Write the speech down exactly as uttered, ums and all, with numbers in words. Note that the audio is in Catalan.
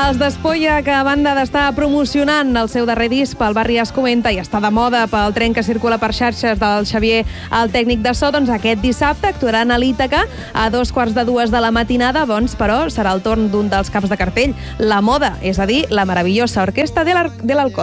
Els d'Espolla, que a banda d'estar promocionant el seu darrer disc pel barri Es Comenta i està de moda pel tren que circula per xarxes del Xavier, el tècnic de so, doncs aquest dissabte actuaran a l'Ítaca a dos quarts de dues de la matinada, doncs, però serà el torn d'un dels caps de cartell, La Moda, és a dir, la meravellosa orquestra de l'Alcor.